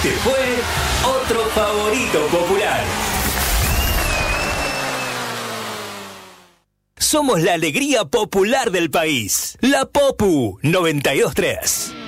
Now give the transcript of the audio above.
Este fue otro favorito popular. Somos la alegría popular del país. La Popu 92.3.